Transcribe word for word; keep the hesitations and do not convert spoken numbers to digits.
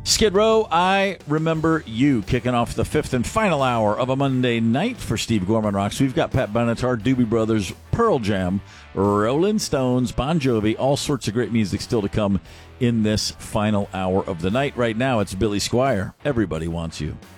Skid Row, I Remember You, kicking off the fifth and final hour of a Monday night for Steve Gorman Rocks. We've got Pat Benatar, Doobie Brothers, Pearl Jam, Rolling Stones, Bon Jovi, all sorts of great music still to come in this final hour of the night. Right now, it's Billy Squier. Everybody Wants You.